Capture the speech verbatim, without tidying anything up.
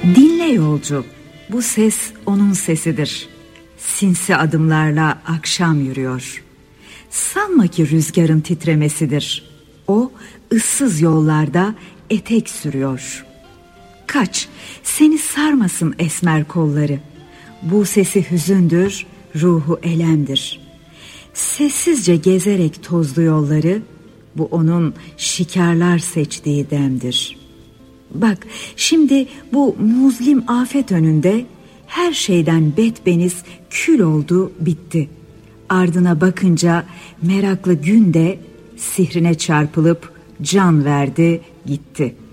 Dinle yolcu, bu ses onun sesidir. Sinsi adımlarla akşam yürüyor. Sanma ki rüzgarın titremesidir. O ıssız yollarda etek sürüyor. Kaç, seni sarmasın esmer kolları. Bu sesi hüzündür, ruhu elemdir. Sessizce gezerek tozlu yolları, bu onun şikarlar seçtiği demdir. Bak, şimdi bu muzlim afet önünde her şeyden betbeniz kül oldu, bitti. Ardına bakınca meraklı gün de sihrine çarpılıp can verdi, gitti.